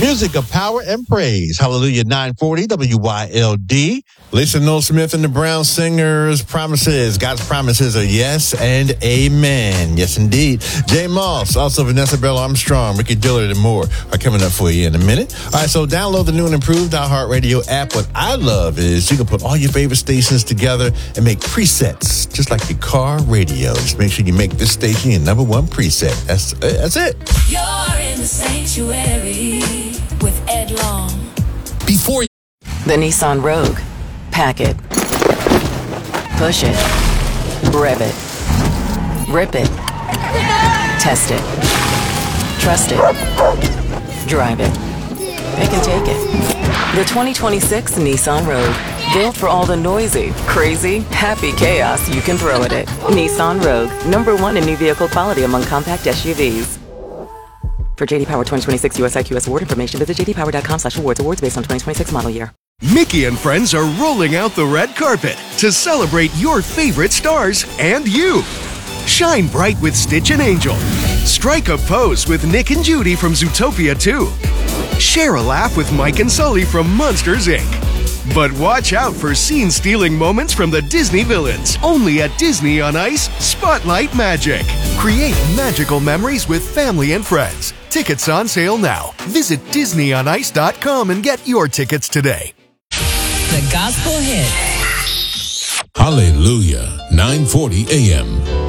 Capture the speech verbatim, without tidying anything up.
Music of power and praise. Hallelujah. nine forty W Y L D. Lisa Noel Smith and the Brown Singers. Promises. God's promises are yes and amen. Yes, indeed. Jay Moss, also Vanessa Bell Armstrong, Ricky Dillard, and more are coming up for you in a minute. All right, so download the new and improved iHeartRadio app. What I love is you can put all your favorite stations together and make presets, just like your car radio. Just make sure you make this station your number one preset. That's, that's it. You're in the sanctuary with Ed Long. Before the Nissan Rogue. Pack it. Push it. Rev it. Rip it. Test it. Trust it. Drive it. Pick and take it. The twenty twenty-six Nissan Rogue. Built for all the noisy, crazy, happy chaos you can throw at it. Nissan Rogue. Number one in new vehicle quality among compact S U Vs. For J D Power twenty twenty-six U S I Q S award information, visit j d power dot com slash awards. Awards based on twenty twenty-six model year. Mickey and friends are rolling out the red carpet to celebrate your favorite stars and you. Shine bright with Stitch and Angel. Strike a pose with Nick and Judy from Zootopia two. Share a laugh with Mike and Sully from Monsters, Incorporated. But watch out for scene-stealing moments from the Disney villains. Only at Disney on Ice Spotlight Magic. Create magical memories with family and friends. Tickets on sale now. Visit disney on ice dot com and get your tickets today. The Gospel Hit. Hallelujah, nine forty a.m.